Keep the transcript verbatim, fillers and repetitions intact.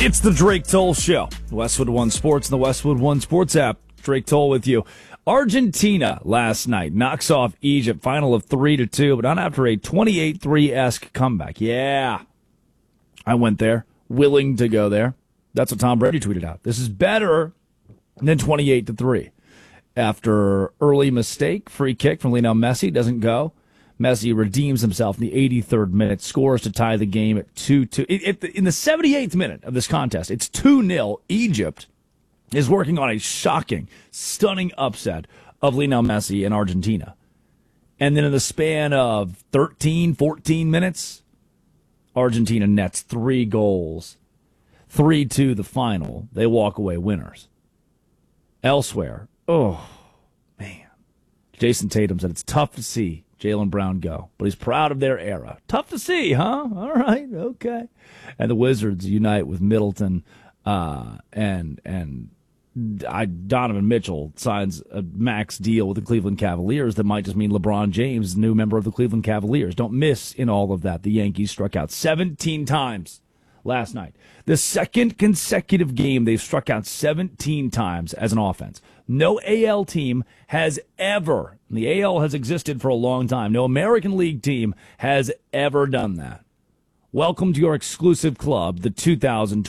It's the Drake Toll Show. Westwood One Sports and the Westwood One Sports app. Drake Toll with you. Argentina last night knocks off Egypt, final of three to two, but not after a twenty-eight three-esque comeback. Yeah, I went there, willing to go there. That's what Tom Brady tweeted out. This is better than twenty-eight to three. After early mistake, free kick from Lionel Messi doesn't go. Messi redeems himself in the eighty-third minute, scores to tie the game at two two. It, it, in the seventy-eighth minute of this contest, it's two nil. Egypt is working on a shocking, stunning upset of Lionel Messi in Argentina. And then in the span of thirteen, fourteen minutes, Argentina nets three goals. three two the final. They walk away winners. Elsewhere, oh, man. Jason Tatum said it's tough to see Jaylen Brown go, but he's proud of their era. Tough to see, huh? All right, okay. And the Wizards unite with Middleton, uh, and and I, Donovan Mitchell signs a max deal with the Cleveland Cavaliers that might just mean LeBron James, new member of the Cleveland Cavaliers. Don't miss in all of that. The Yankees struck out seventeen times last night. The second consecutive game they've struck out seventeen times as an offense. No A L team has ever, and the A L has existed for a long time, no American League team has ever done that. Welcome to your exclusive club, the two thousand